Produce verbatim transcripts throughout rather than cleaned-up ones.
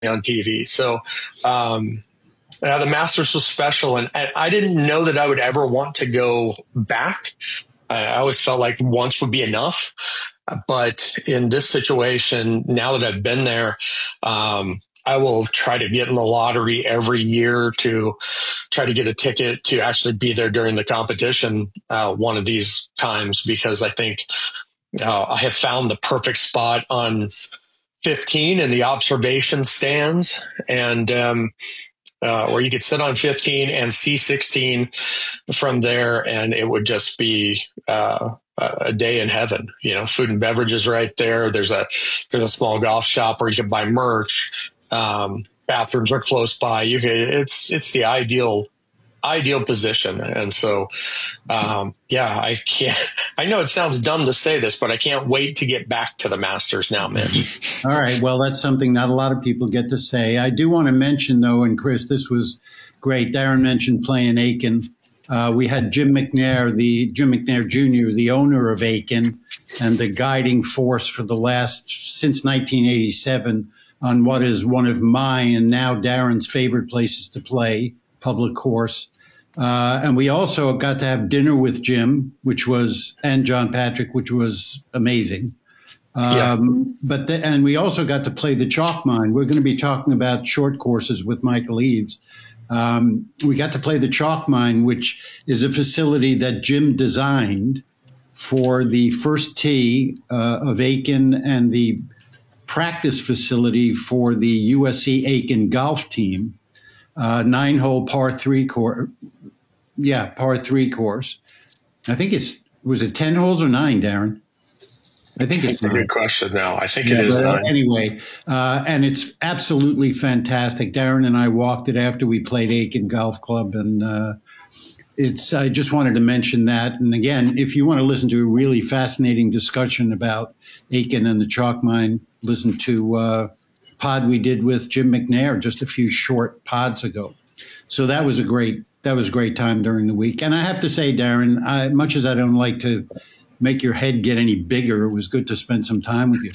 on T V. So, um, uh, the Masters was special, and, and I didn't know that I would ever want to go back. I always felt like once would be enough. But in this situation, now that I've been there, um, I will try to get in the lottery every year to try to get a ticket to actually be there during the competition uh, one of these times, because I think uh, I have found the perfect spot on fifteen in the observation stands, and um, uh, where you could sit on fifteen and see sixteen from there, and it would just be uh, a day in heaven. You know, food and beverages right there. There's a there's a small golf shop where you can buy merch. Um, bathrooms are close by. You can, it's it's the ideal ideal position, and so um, yeah, I can't. I know it sounds dumb to say this, but I can't wait to get back to the Masters now, Mitch. All right, well, that's something not a lot of people get to say. I do want to mention, though, and Chris, this was great. Darren mentioned playing Aiken. Uh, we had Jim McNair, the Jim McNair Junior, the owner of Aiken, and the guiding force for the last since nineteen eighty-seven on what is one of my and now Darren's favorite places to play, public course. Uh, and we also got to have dinner with Jim, which was, and John Patrick, which was amazing. Um, yeah. But the, and we also got to play the chalk mine. We're going to be talking about short courses with Michael Eaves. Um, we got to play the chalk mine, which is a facility that Jim designed for the first tee uh, of Aiken and the practice facility for the U S C Aiken golf team. Uh, nine hole par three course. Yeah, par three course. I think it's, was it ten holes or nine, Darren? I think it's That's a nine. good question now. I think yeah, it is but nine. Anyway, uh, and it's absolutely fantastic. Darren and I walked it after we played Aiken Golf Club, and uh, it's, I just wanted to mention that. And again, if you want to listen to a really fascinating discussion about Aiken and the chalk mine, listen to uh, pod we did with Jim McNair just a few short pods ago. So that was a great, that was a great time during the week. And I have to say, Darren, I, much as I don't like to make your head get any bigger, it was good to spend some time with you.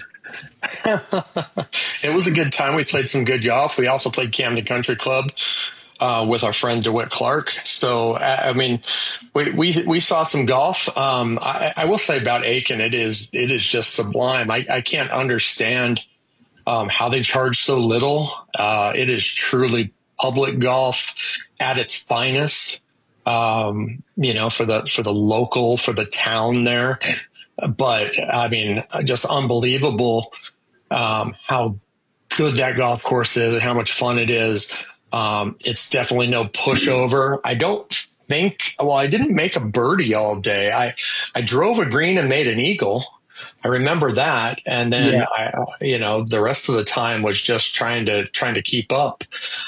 It was a good time. We played some good golf. We also played Camden Country Club uh, with our friend DeWitt Clark. So, I mean, we, we, we saw some golf. Um, I, I will say about Aiken, it is, it is just sublime. I, I can't understand um, how they charge so little. Uh, it is truly public golf at its finest. Um, you know, for the, for the local, for the town there. But I mean, just unbelievable, um, how good that golf course is and how much fun it is. Um, it's definitely no pushover. I don't think, well, I didn't make a birdie all day. I, I drove a green and made an eagle. I remember that. And then yeah. I, you know, the rest of the time was just trying to, trying to keep up.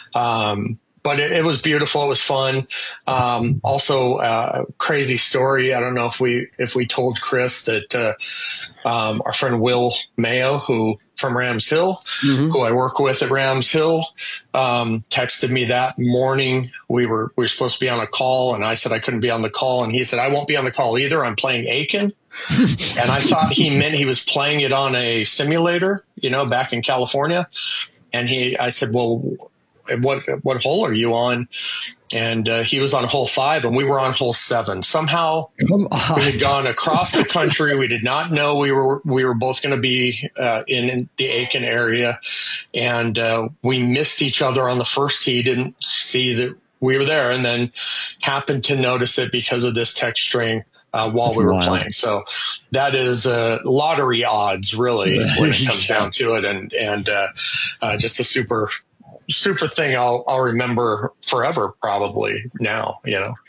Um, But it, it was beautiful. It was fun. Um, also, uh, crazy story. I don't know if we if we told Chris that uh, um, our friend Will Mayo, who from Rams Hill, mm-hmm. who I work with at Rams Hill, um, texted me that morning. We were we were supposed to be on a call, and I said I couldn't be on the call, and he said I won't be on the call either. I'm playing Aiken, and I thought he meant he was playing it on a simulator, you know, back in California. And he, I said, well, what what hole are you on? And uh, he was on hole five, and we were on hole seven. Somehow we had gone across the country. We did not know we were we were both going to be uh, in, in the Aiken area, and uh, we missed each other on the first tee. Didn't see that we were there, and then happened to notice it because of this text string uh, while That's we were wild. playing. So that is uh, lottery odds, really, when it comes down to it, and and uh, uh, just a super. super thing I'll I'll remember forever, probably now, you know.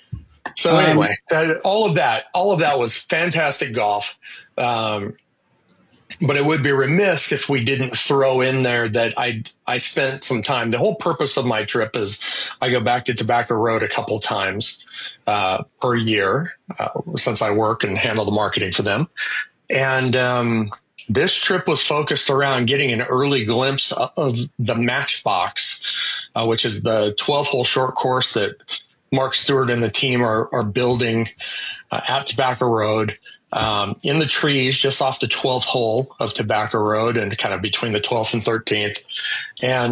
So um, anyway, that, all of that, all of that was fantastic golf. Um, but it would be remiss if we didn't throw in there that I I spent some time. The whole purpose of my trip is I go back to Tobacco Road a couple times uh, per year uh, since I work and handle the marketing for them, and um, this trip was focused around getting an early glimpse of the Matchbox, uh, which is the twelve-hole short course that Mark Stewart and the team are, are building uh, at Tobacco Road. um, in the trees just off the twelfth hole of Tobacco Road and kind of between the twelfth and thirteenth. And